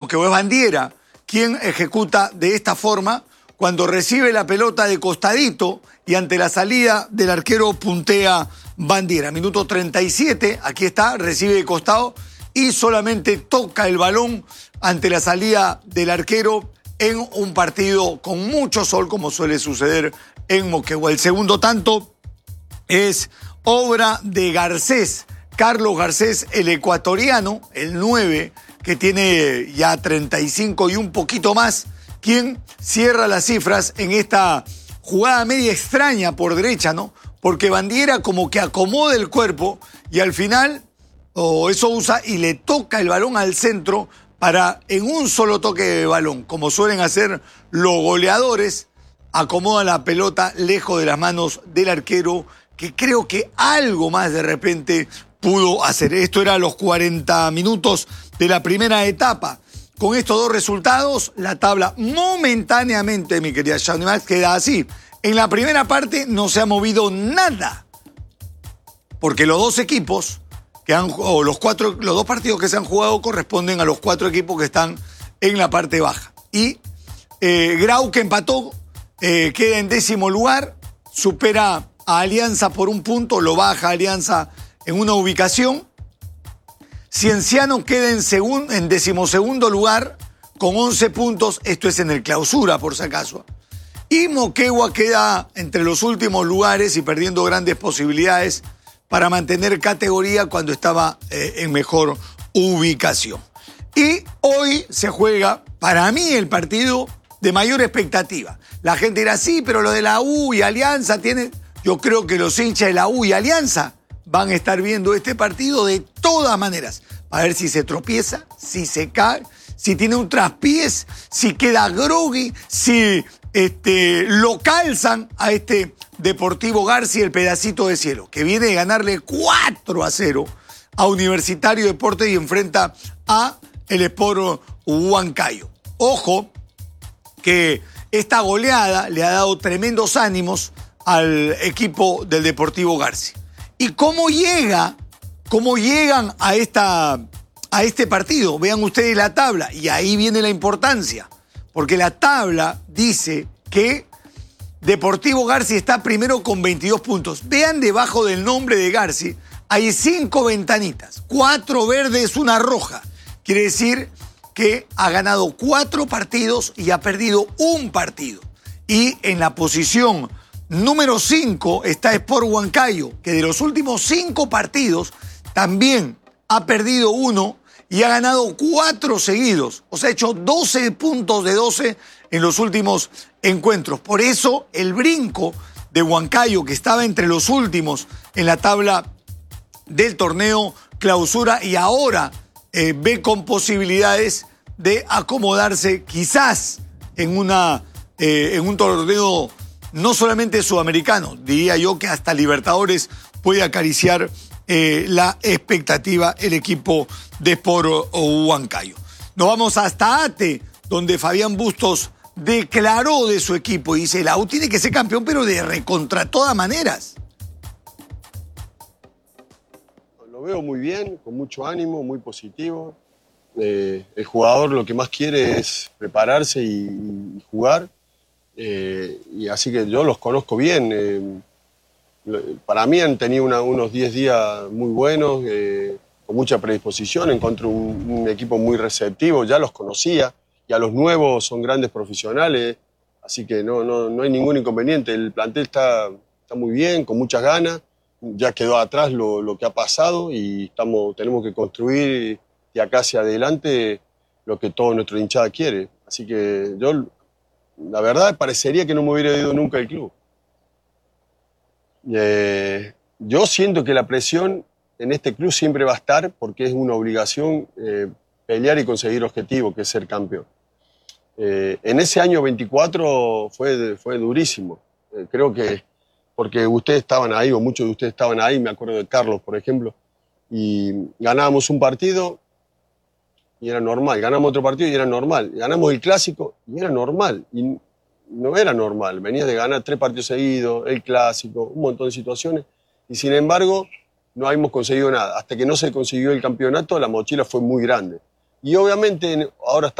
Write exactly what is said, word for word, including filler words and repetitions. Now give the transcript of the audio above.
Moquegua. Es Bandiera quien ejecuta de esta forma cuando recibe la pelota de costadito y ante la salida del arquero puntea Bandiera. Minuto treinta y siete, aquí está, recibe de costado y solamente toca el balón ante la salida del arquero en un partido con mucho sol, como suele suceder en Moquegua. El segundo tanto es obra de Garcés, Carlos Garcés, el ecuatoriano, el nueve, que tiene ya treinta y cinco y un poquito más, quien cierra las cifras en esta jugada media extraña por derecha, ¿no? Porque Bandiera como que acomoda el cuerpo y al final, o oh, eso usa y le toca el balón al centro para, en un solo toque de balón, como suelen hacer los goleadores, acomoda la pelota lejos de las manos del arquero, que creo que algo más de repente pudo hacer. Esto era a los cuarenta minutos de la primera etapa. Con estos dos resultados, la tabla momentáneamente, mi querida Shawnee Max, queda así. En la primera parte no se ha movido nada, porque los dos equipos que han, o los cuatro, los dos partidos que se han jugado corresponden a los cuatro equipos que están en la parte baja. Y eh, Grau, que empató, eh, queda en décimo lugar, supera a Alianza por un punto, lo baja Alianza en una ubicación. Cienciano queda en, segun, en decimosegundo lugar con once puntos, esto es en el clausura por si acaso. Y Moquegua queda entre los últimos lugares y perdiendo grandes posibilidades para mantener categoría cuando estaba eh, en mejor ubicación. Y hoy se juega, para mí, el partido de mayor expectativa. La gente dirá, sí, pero lo de la U y Alianza tiene... Yo creo que los hinchas de la U y Alianza van a estar viendo este partido de todas maneras. A ver si se tropieza, si se cae, si tiene un traspiés, si queda groggy, si este, lo calzan a este Deportivo García, el pedacito de cielo, que viene de ganarle cuatro a cero a Universitario Deportes y enfrenta a el Sport Huancayo. Ojo que esta goleada le ha dado tremendos ánimos al equipo del Deportivo García. ¿Y cómo llega, cómo llegan a, esta, a este partido? Vean ustedes la tabla, y ahí viene la importancia, porque la tabla dice que Deportivo García está primero con veintidós puntos. Vean debajo del nombre de García, hay cinco ventanitas, cuatro verdes, una roja. Quiere decir que ha ganado cuatro partidos y ha perdido un partido. Y en la posición número cinco está Sport Huancayo, que de los últimos cinco partidos también ha perdido uno y ha ganado cuatro seguidos. O sea, ha hecho doce puntos de doce en los últimos encuentros. Por eso el brinco de Huancayo, que estaba entre los últimos en la tabla del torneo clausura y ahora eh, ve con posibilidades de acomodarse quizás en, una, eh, en un torneo no solamente sudamericano, diría yo que hasta Libertadores puede acariciar eh, la expectativa el equipo de Sport Huancayo. Nos vamos hasta Ate, donde Fabián Bustos declaró de su equipo y dice, la U tiene que ser campeón, pero de recontra todas maneras. Lo veo muy bien, con mucho ánimo, muy positivo. Eh, el jugador lo que más quiere es prepararse y, y jugar. Eh, y así que yo los conozco bien. Eh, para mí han tenido una, unos diez días muy buenos, eh, con mucha predisposición. Encontré un, un equipo muy receptivo, ya los conocía. Y a los nuevos son grandes profesionales, así que no, no, no hay ningún inconveniente. El plantel está, está muy bien, con muchas ganas. Ya quedó atrás lo, lo que ha pasado y estamos, tenemos que construir de acá hacia adelante lo que todo nuestro hinchada quiere. Así que yo, la verdad, parecería que no me hubiera ido nunca del club. Eh, yo siento que la presión en este club siempre va a estar porque es una obligación eh, pelear y conseguir objetivo, que es ser campeón. Eh, en ese año veinticuatro fue, fue durísimo. Eh, creo que porque ustedes estaban ahí, o muchos de ustedes estaban ahí, me acuerdo de Carlos, por ejemplo, y ganábamos un partido y era normal, ganamos otro partido y era normal, ganamos el clásico y era normal, y no era normal, venías de ganar tres partidos seguidos, el clásico, un montón de situaciones, y sin embargo no habíamos conseguido nada. Hasta que no se consiguió el campeonato, la mochila fue muy grande. Y obviamente ahora